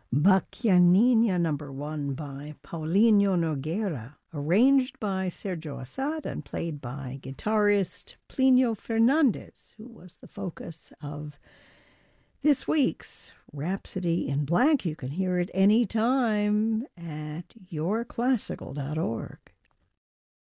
Bacchianina #1 by Paulinho Nogueira, arranged by Sergio Assad and played by guitarist Plinio Fernandes, who was the focus of this week's Rhapsody in Black. You can hear it anytime at yourclassical.org.